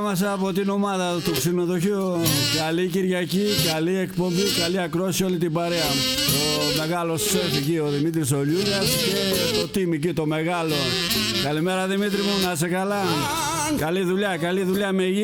Μας από την ομάδα του ξενοδοχείου. Καλή Κυριακή, καλή εκπομπή, καλή ακρόαση όλη την παρέα. Ο μεγάλος σεφ εκεί, ο Δημήτρης ο Λιούριας, και το team εκεί το μεγάλο. Καλημέρα Δημήτρη μου, να είσαι καλά. Καλή δουλειά με υγεία.